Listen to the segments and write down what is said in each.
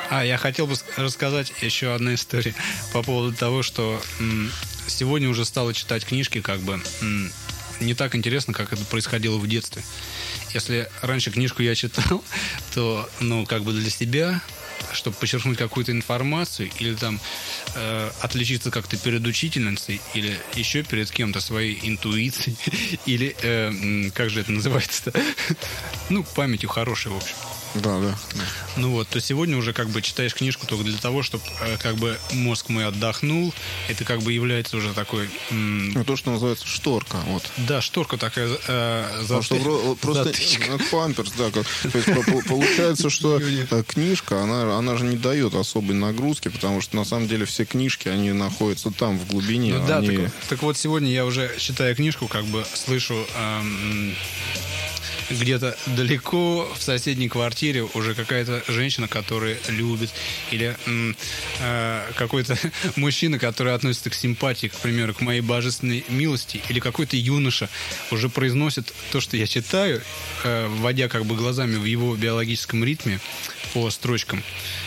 Я хотел бы рассказать еще одну историю по поводу того, что сегодня уже стало читать книжки как бы не так интересно, как это происходило в детстве. Если раньше книжку я читал, то, как бы для себя, чтобы подчеркнуть какую-то информацию или там отличиться как-то перед учительницей или еще перед кем-то своей интуицией или, как же это называется-то? Памятью хорошей, в общем. Да. То сегодня уже как бы читаешь книжку только для того, чтобы как бы мозг мой отдохнул. Это как бы является уже такой... то, что называется шторка. Вот. Да, шторка такая просто памперс, да. То есть получается, что книжка, она же не дает особой нагрузки, потому что на самом деле все книжки, они находятся там, в глубине. Так вот сегодня я уже, читая книжку, как бы слышу... где-то далеко в соседней квартире уже какая-то женщина, которая любит, или какой-то мужчина, который относится к симпатии, к примеру, к моей божественной милости, или какой-то юноша уже произносит то, что я читаю, вводя как бы глазами в его биологическом ритме по строчкам.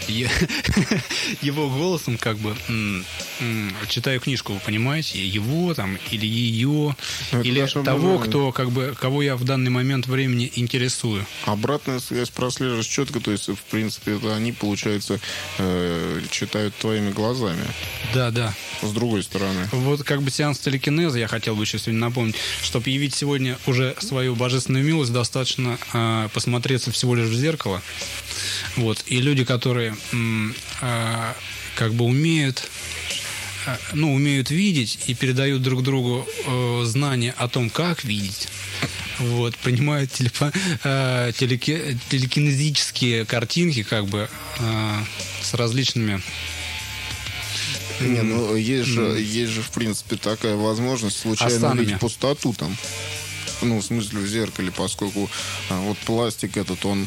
Его голосом как бы читаю книжку, вы понимаете? Его там, или ее, или того, кто как бы, кого я в данный момент времени интересую. Обратная связь прослеживаешь четко, то есть, в принципе, это они, получается, читают твоими глазами. Да. С другой стороны. Вот как бы сеанс телекинеза, я хотел бы еще сегодня напомнить, чтобы явить сегодня уже свою божественную милость, достаточно посмотреться всего лишь в зеркало. Вот. И люди, которые как бы умеют видеть и передают друг другу знания о том, как видеть. Вот, принимают телекинезические картинки, как бы с различными. Есть же, в принципе, такая возможность случайно увидеть пустоту там. В смысле, в зеркале, поскольку вот пластик этот, он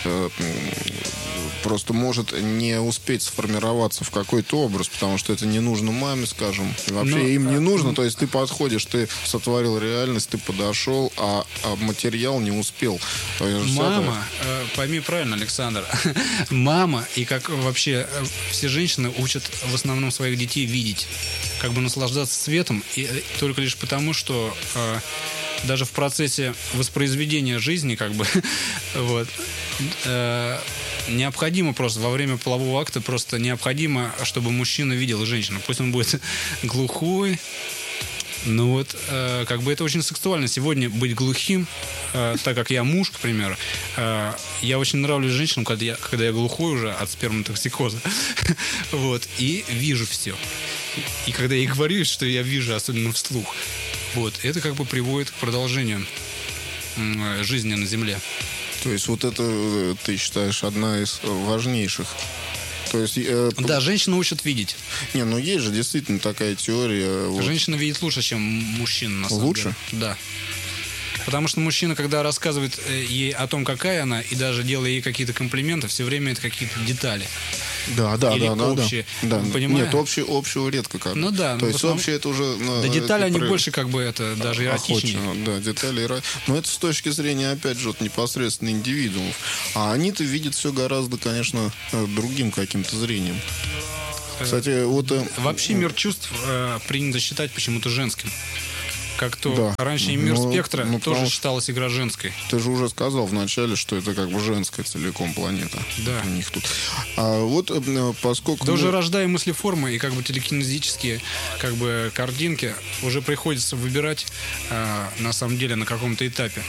просто может не успеть сформироваться в какой-то образ, потому что это не нужно маме, скажем. И вообще им не нужно. То есть ты подходишь, ты сотворил реальность, ты подошел, а материал не успел. Мама, пойми правильно, Александр, мама и как вообще все женщины учат в основном своих детей видеть, как бы наслаждаться светом, и только лишь потому, что даже в процессе воспроизведения жизни, как бы, вот, необходимо просто во время полового акта просто необходимо, чтобы мужчина видел женщину. Пусть он будет глухой, как бы это очень сексуально. Сегодня быть глухим, так как я муж, к примеру, я очень нравлюсь женщинам, когда я глухой уже от сперматоксикоза, вот, и вижу все. И когда я говорю, что я вижу, особенно вслух, вот, это как бы приводит к продолжению жизни на Земле. То есть вот это, ты считаешь, одна из важнейших. То есть, да, женщина учат видеть. Есть же действительно такая теория. Женщина видит лучше, чем мужчина, на самом деле. Лучше? Да. Потому что мужчина, когда рассказывает ей о том, какая она, и даже делая ей какие-то комплименты, все время это какие-то детали. Да. Общие. Нет, общего редко как. То есть общее это уже... детали, они больше как бы это даже эротичнее. Да, детали. Но это с точки зрения, опять же, непосредственно индивидуумов. А они-то видят все гораздо, конечно, другим каким-то зрением. Кстати, вот... Вообще мир чувств принято считать почему-то женским. Как то раньше и мир спектра тоже считалась игра женской. Ты же уже сказал вначале, что это как бы женская целиком планета. Да. У них тут. А вот поскольку... Да уже рождая мыслеформы и как бы телекинезические как бы картинки уже приходится выбирать на самом деле на каком-то этапе.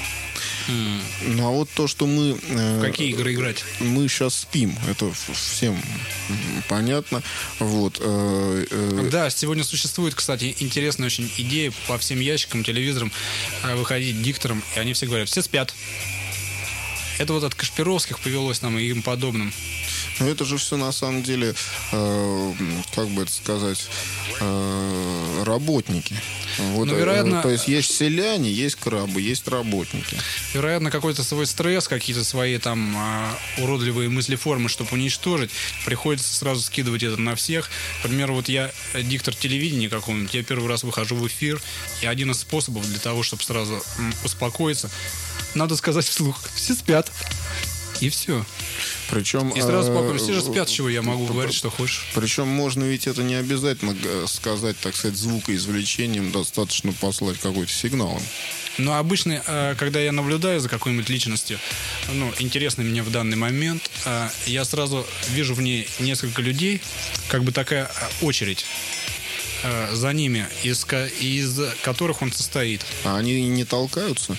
А вот то, что мы... В какие игры играть? Мы сейчас спим. Это всем понятно. Вот. Да, сегодня существует, кстати, интересная очень идея по всем ящикам, телевизорам выходить диктором, и они все говорят, все спят. Это вот от Кашпировских повелось нам и им подобным. Но это же все на самом деле, как бы это сказать, работники. Вот, вероятно, то есть есть селяне, есть крабы, есть работники. Вероятно, какой-то свой стресс, какие-то свои там уродливые мыслеформы, чтобы уничтожить, приходится сразу скидывать это на всех. Например, вот я диктор телевидения какого-нибудь, я первый раз выхожу в эфир, и один из способов для того, чтобы сразу успокоиться, надо сказать вслух: все спят. И все. Причем, и сразу спокойно. Все же спят, чего я могу говорить, что хочешь. Причем можно ведь это не обязательно сказать, так сказать, звукоизвлечением, достаточно послать какой-то сигнал. Но обычно, когда я наблюдаю за какой-нибудь личностью, интересной мне в данный момент, я сразу вижу в ней несколько людей, как бы такая очередь за ними, из которых он состоит. А они не толкаются?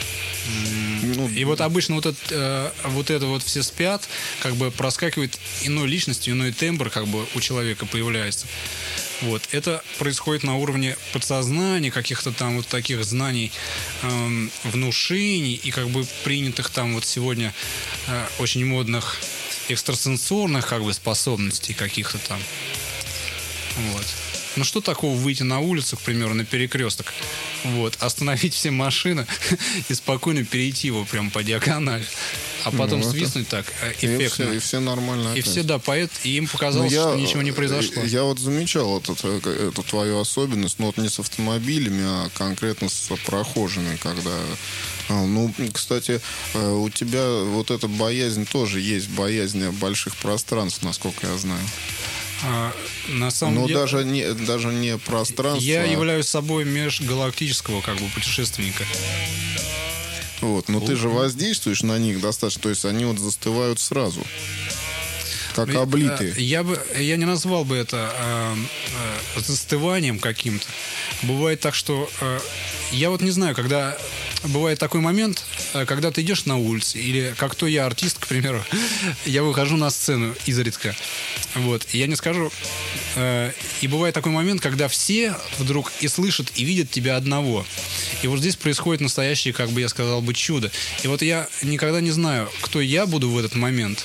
И вот обычно вот это все спят, как бы проскакивает иной личностью, иной тембр как бы у человека появляется. Вот. Это происходит на уровне подсознания, каких-то там вот таких знаний, внушений и как бы принятых там вот сегодня очень модных экстрасенсорных как бы способностей каких-то там. Вот. Ну что такого выйти на улицу, к примеру, на перекресток, вот, остановить все машины и спокойно перейти его прямо по диагонали, а потом свистнуть так эффектно. И все нормально. И все, да, и им показалось, что ничего не произошло. Я вот замечал эту твою особенность, но вот не с автомобилями, а конкретно с прохожими, когда... кстати, у тебя вот эта боязнь тоже есть, боязнь больших пространств, насколько я знаю. На самом деле, даже не пространство. Я являюсь собой межгалактического как бы путешественника. Вот, но ты же воздействуешь на них достаточно, то есть они вот застывают сразу, как облитые. Я не назвал бы это застыванием каким-то. Бывает так, что я вот не знаю, когда бывает такой момент, когда ты идешь на улице, или как то я артист, к примеру, я выхожу на сцену изредка. Вот. И я не скажу. И бывает такой момент, когда все вдруг и слышат, и видят тебя одного. И вот здесь происходит настоящее, как бы я сказал бы, чудо. И вот я никогда не знаю, кто я буду в этот момент.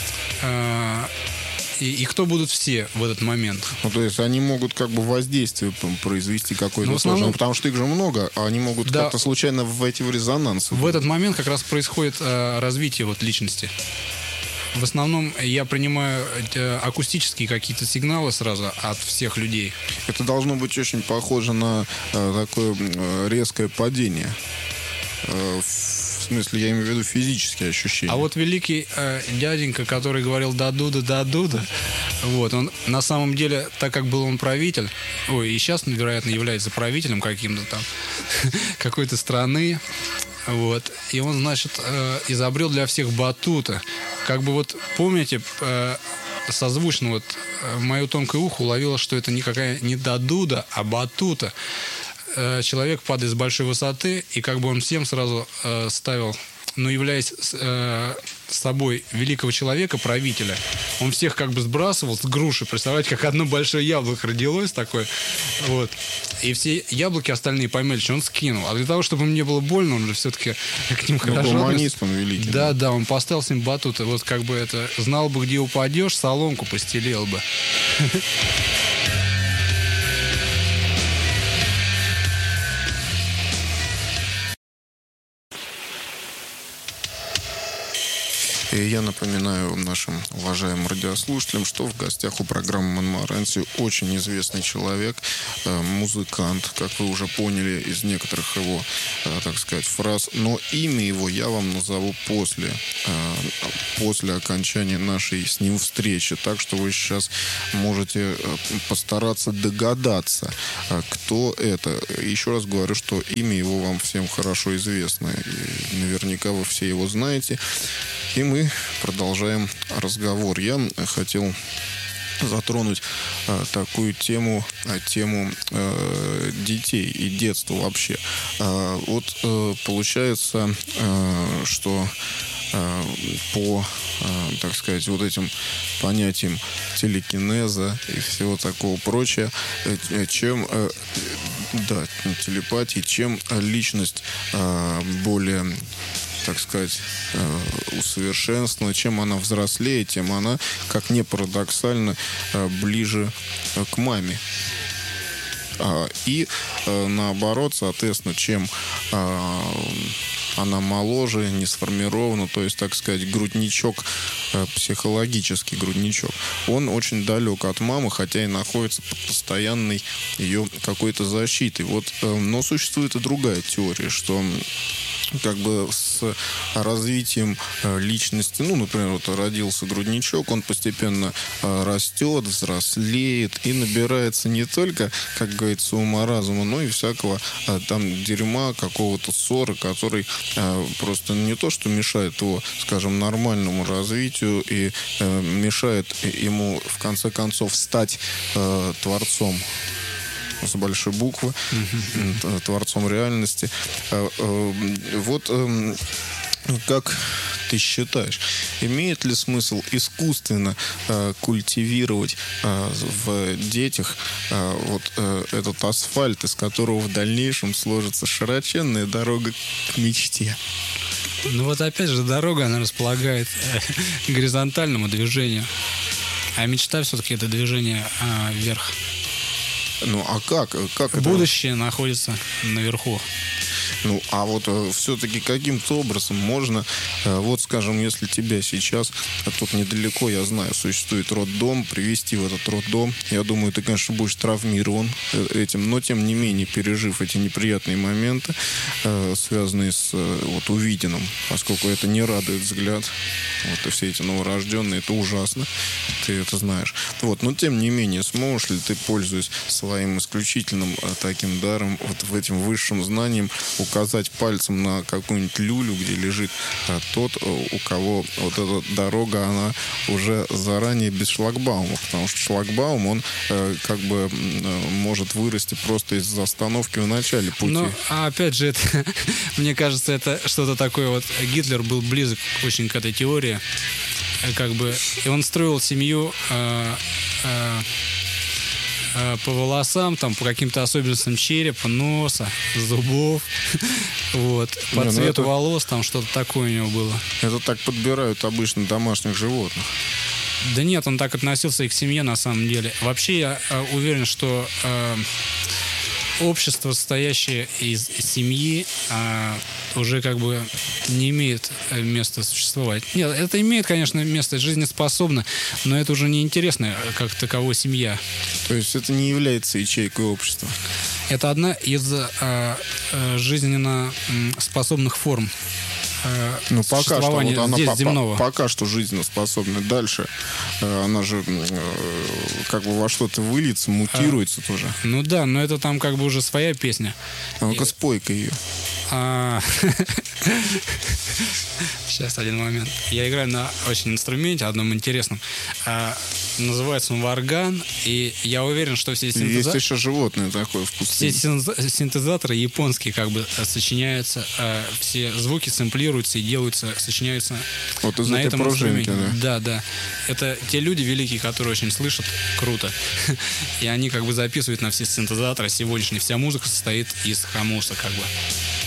И кто будут все в этот момент. То есть они могут как бы воздействие произвести какое-то основном... потому что их же много, а они могут как-то случайно войти в резонанс. В этот момент как раз происходит развитие вот личности. В основном я принимаю акустические какие-то сигналы сразу от всех людей. Это должно быть очень похоже на такое резкое падение. В смысле, я имею в виду физические ощущения. А вот великий дяденька, который говорил «да-дуда», вот, он на самом деле, так как был он правитель, и сейчас, вероятно, является правителем каким-то там какой-то страны, вот, и он, значит, изобрел для всех батута. Как бы вот, помните, созвучно вот мое тонкое ухо уловило, что это никакая не «да-дуда», а батута. Человек падает с большой высоты, и как бы он всем сразу ставил, являясь собой великого человека, правителя, он всех как бы сбрасывал с груши. Представляете, как одно большое яблоко родилось такое. Вот. И все яблоки остальные помельче он скинул. А для того, чтобы им не было больно, он же все-таки к ним хорошо... Гуманист он великий. Да, он поставил с ним батуты. Вот как бы это... Знал бы, где упадешь, соломку постелил бы. И я напоминаю нашим уважаемым радиослушателям, что в гостях у программы «Монмаранси» очень известный человек, музыкант, как вы уже поняли из некоторых его, так сказать, фраз. Но имя его я вам назову после окончания нашей с ним встречи. Так что вы сейчас можете постараться догадаться, кто это. Еще раз говорю, что имя его вам всем хорошо известно. И наверняка вы все его знаете. И мы продолжаем разговор. Я хотел затронуть такую тему детей и детства вообще. Получается, что по, так сказать, вот этим понятиям телекинеза и всего такого прочего, телепатии, чем личность более, так сказать, усовершенствована, чем она взрослее, тем она, как ни парадоксально, ближе к маме. И наоборот, соответственно, чем она моложе, не сформирована, то есть, так сказать, грудничок, психологический грудничок, он очень далек от мамы, хотя и находится под постоянной ее какой-то защитой. Но существует и другая теория, что как бы с развитием личности. Ну, например, вот родился грудничок, он постепенно растет, взрослеет и набирается не только, как говорится, ума-разума, но и всякого там дерьма, какого-то ссора, который просто не то, что мешает его, скажем, нормальному развитию и мешает ему, в конце концов, стать творцом с большой буквы, творцом реальности. Вот как ты считаешь, имеет ли смысл искусственно культивировать в детях вот этот асфальт, из которого в дальнейшем сложится широченная дорога к мечте? Ну вот опять же, дорога, она располагает к горизонтальному движению. А мечта все-таки это движение вверх. Ну а как это? Будущее находится наверху. Ну, а вот все-таки каким-то образом можно, вот, скажем, если тебя сейчас, тут недалеко, я знаю, существует роддом, привести в этот роддом, я думаю, ты, конечно, будешь травмирован этим, но, тем не менее, пережив эти неприятные моменты, связанные с вот увиденным, поскольку это не радует взгляд, вот, и все эти новорожденные, это ужасно, ты это знаешь. Вот, но, тем не менее, сможешь ли ты, пользуясь своим исключительным таким даром, вот в этим высшим знанием, указать пальцем на какую-нибудь люлю, где лежит тот, у кого вот эта дорога, она уже заранее без шлагбаума, потому что шлагбаум, он как бы может вырасти просто из-за остановки в начале пути. Ну, а опять же, это, мне кажется, это что-то такое, вот Гитлер был близок очень к этой теории, как бы, и он строил семью по волосам, там, по каким-то особенностям черепа, носа, зубов, вот, по цвету волос, там что-то такое у него было. Это так подбирают обычно домашних животных. Да нет, он так относился и к семье на самом деле. Вообще я уверен, что общество, состоящее из семьи, уже как бы не имеет места существовать. Нет, это имеет, конечно, место, жизнеспособно, но это уже не интересно, как таково семья. То есть это не является ячейкой общества? Это одна из жизненно способных форм. Ну, пока что, вот она земного. Пока что жизнеспособна. Дальше она же как бы во что-то выльется, мутируется тоже. Ну да, но это там как бы уже своя песня. А ну-ка, спой-ка ее. Сейчас, один момент. Я играю на очень инструменте, одном интересном. Называется он варган, и я уверен, что все синтезаторы... Есть еще животное такое в пустыне. Все синтезаторы японские как бы сочиняются, все звуки сэмплируются и делаются, сочиняются вот из на этой этом пружинки, инструменте. Да. Это те люди великие, которые очень слышат круто. И они как бы записывают на все синтезаторы сегодняшние. Вся музыка состоит из хамуса как бы.